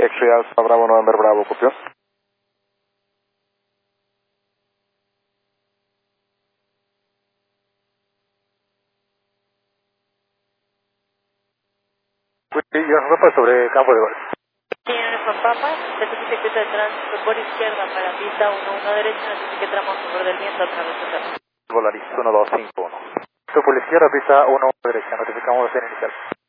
X-Ray Alpha Bravo November Bravo, copió. Yo ropa sobre campo de golf. Tiene Juan Papa, certificado de tránsito por izquierda para pista 1-1 derecha, notifique tramo a favor del viento a través de casa. Volaris 1251. Por la izquierda, pista 1 derecha, notificamos en inicial.